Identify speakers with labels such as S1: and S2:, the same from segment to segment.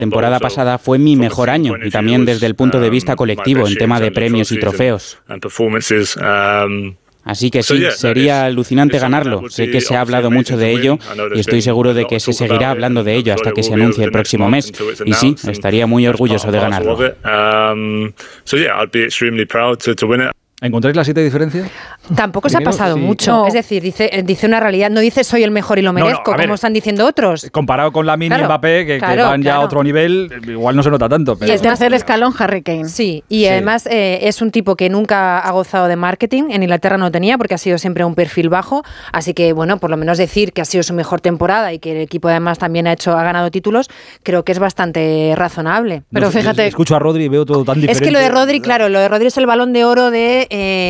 S1: temporada pasada fue mi mejor año y también desde el punto de vista colectivo en tema de premios y trofeos. Así que sí, sería alucinante ganarlo. Sé que se ha hablado mucho de ello y estoy seguro de que se seguirá hablando de ello hasta que se anuncie el próximo mes. Y sí, estaría muy orgulloso de ganarlo.
S2: ¿Encontráis las 7 diferencias?
S3: Tampoco se ha pasado mucho. No. Es decir, dice una realidad, no dice soy el mejor y lo merezco, como están diciendo otros.
S2: Comparado con Lamine y Mbappé, que van ya a otro nivel, igual no se nota tanto. Pero...
S4: Y el tercer escalón, Harry Kane.
S3: Sí, y además es un tipo que nunca ha gozado de marketing. En Inglaterra no tenía, porque ha sido siempre un perfil bajo. Así que, bueno, por lo menos decir que ha sido su mejor temporada y que el equipo además también ha ganado títulos, creo que es bastante razonable.
S4: Pero fíjate...
S2: Escucho a Rodri y veo todo tan diferente.
S3: Es que lo de Rodri, claro, lo de Rodri es el Balón de Oro de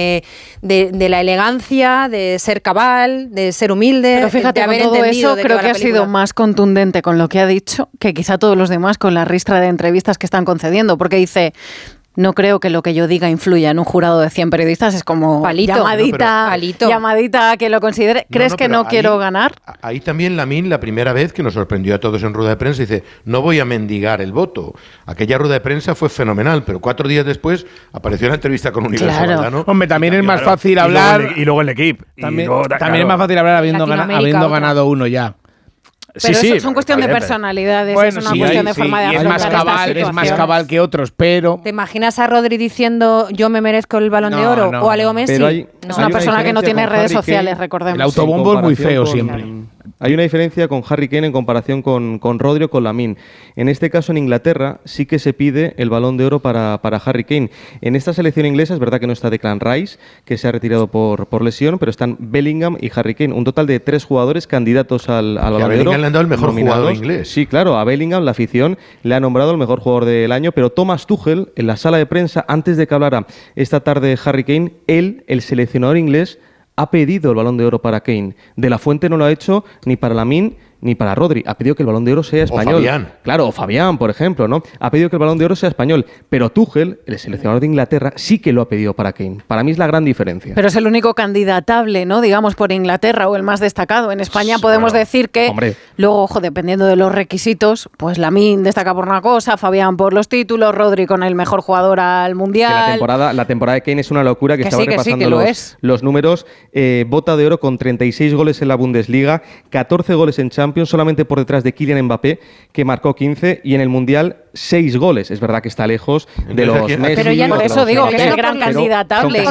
S3: la elegancia, de ser cabal, de ser humilde.
S4: Pero fíjate,
S3: de haber
S4: con todo eso creo que ha sido
S3: más
S4: más contundente con lo que ha dicho que quizá todos los demás con la ristra de entrevistas que están concediendo, porque dice... No creo que lo que yo diga influya en un jurado de 100 periodistas. Es como
S3: palito,
S4: llamadita a que lo considere. ¿Crees que no quiero ganar?
S5: Ahí también Lamine, la primera vez que nos sorprendió a todos en rueda de prensa, dice, no voy a mendigar el voto. Aquella rueda de prensa fue fenomenal, pero 4 días después apareció la entrevista con Universo Valdano.
S6: Hombre, también es más fácil hablar...
S2: Y luego el equipo.
S6: También es más fácil hablar habiendo ganado uno ya.
S4: Pero sí, son cuestión de personalidades, es una cuestión de forma de afrontar
S6: es más cabal que otros, pero...
S3: ¿Te imaginas a Rodri diciendo yo me merezco el Balón de Oro o a Leo Messi?
S4: Es una persona que no tiene redes sociales, recordemos.
S6: El autobombo es muy feo siempre.
S7: Hay una diferencia con Harry Kane en comparación con Rodri o con Lamine. En este caso, en Inglaterra, sí que se pide el Balón de Oro para Harry Kane. En esta selección inglesa es verdad que no está Declan Rice, que se ha retirado por lesión, pero están Bellingham y Harry Kane. Un total de 3 jugadores candidatos al Balón de Oro.
S5: A Bellingham le han dado el mejor jugador inglés.
S7: Sí, claro, a Bellingham la afición le ha nombrado el mejor jugador del año, pero Thomas Tuchel, en la sala de prensa, antes de que hablara esta tarde Harry Kane, él, el seleccionador inglés, ha pedido el Balón de Oro para Kane. De la Fuente no lo ha hecho ni para Lamine ni para Rodri. Ha pedido que el Balón de Oro sea español.
S5: O Fabián.
S7: Claro, o Fabián, por ejemplo, ¿no? Ha pedido que el Balón de Oro sea español. Pero Tuchel, el seleccionador de Inglaterra, sí que lo ha pedido para Kane. Para mí es la gran diferencia.
S4: Pero es el único candidatable, ¿no? Digamos, por Inglaterra, o el más destacado. En España podemos decir que, luego, ojo, dependiendo de los requisitos, pues Lamine destaca por una cosa, Fabián por los títulos, Rodri con el mejor jugador al Mundial.
S7: Que la temporada de Kane es una locura, que estaba repasando los números. Bota de Oro con 36 goles en la Bundesliga, 14 goles en Champions, solamente por detrás de Kylian Mbappé, que marcó 15, y en el Mundial 6 goles. Es verdad que está lejos de los Messi.
S4: Pero ya por eso digo que es el gran candidatable.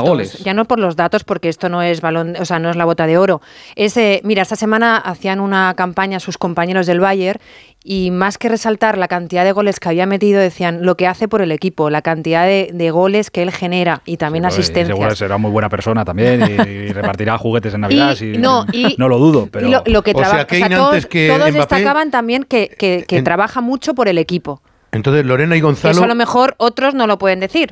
S3: Ya no por los datos, porque esto no es no es la Bota de Oro. Mira, esta semana hacían una campaña sus compañeros del Bayern y más que resaltar la cantidad de goles que había metido, decían lo que hace por el equipo, la cantidad de goles que él genera y también asistencias.
S2: Seguro será muy buena persona también y repartirá juguetes en Navidad. No lo dudo. Pero...
S5: Lo que
S3: todos destacaban también que trabaja mucho por el equipo.
S5: Entonces, Lorena y Gonzalo...
S3: Eso a lo mejor otros no lo pueden decir.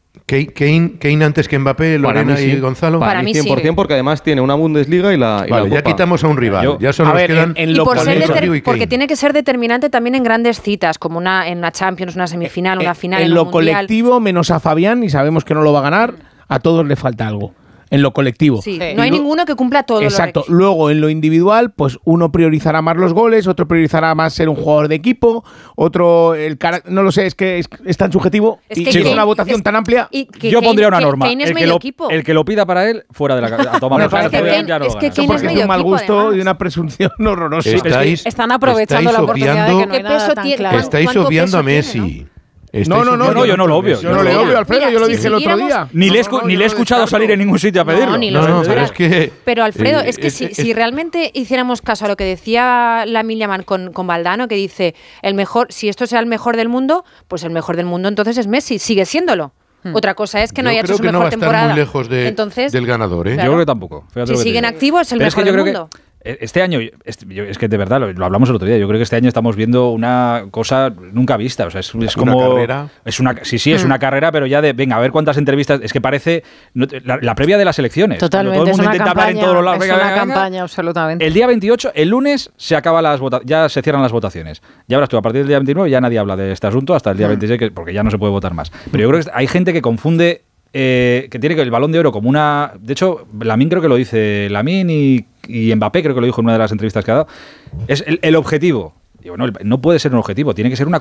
S5: Kane antes que Mbappé, Lorena y Gonzalo.
S7: Para mí 100%, sí. Porque además tiene una Bundesliga y la
S5: Copa. Ya quitamos a un rival. Ya solo nos quedan...
S3: porque tiene que ser determinante también en grandes citas, como en una Champions, una semifinal, una final,
S6: en lo colectivo, menos a Fabián, y sabemos que no lo va a ganar, a todos le falta algo. En lo colectivo.
S3: Sí, no hay ninguno que cumpla todo.
S6: Exacto. Luego, en lo individual, pues uno priorizará más los goles, otro priorizará más ser un jugador de equipo, otro no lo sé, es que es tan subjetivo. Y es una votación tan amplia.
S2: Yo pondría una norma.
S3: El
S2: que lo pida para él, fuera de la casa.
S6: Porque es un mal gusto y una presunción horrorosa.
S4: Están aprovechando la oportunidad de que no hay nada tan claro.
S5: Estáis obviando a Messi.
S2: No, yo no lo obvio.
S6: Yo no le obvio, Alfredo, yo lo dije el otro día.
S2: Ni le he escuchado salir en ningún sitio a pedirlo.
S5: Pero
S3: Alfredo, es que si realmente hiciéramos caso a lo que decía Lamine Yamal con Valdano, que dice, si esto sea el mejor del mundo, pues el mejor del mundo entonces es Messi, sigue siéndolo. Otra cosa es que no haya hecho su mejor temporada.
S5: Yo creo que no va a estar muy lejos del ganador, ¿eh?
S3: Claro.
S2: Yo creo que tampoco.
S3: Si siguen activos, es el mejor del mundo.
S2: Este año, es que de verdad, lo hablamos el otro día, yo creo que este año estamos viendo una cosa nunca vista, o sea, es como...
S5: ¿Una carrera?
S2: Es una carrera, pero ya venga, a ver cuántas entrevistas, es que parece la previa de las elecciones.
S4: Totalmente,
S2: todo el mundo intenta hablar en todos los lados.
S4: Es una campaña, absolutamente.
S2: El día 28, el lunes, ya se cierran las votaciones. Ya verás tú, a partir del día 29 ya nadie habla de este asunto, hasta el día 26, porque ya no se puede votar más. Pero yo creo que hay gente que confunde... que tiene el Balón de Oro como una... De hecho, Lamine creo que lo dice, Lamine y Mbappé creo que lo dijo en una de las entrevistas que ha dado. Es el objetivo. Y bueno, no puede ser un objetivo, tiene que ser una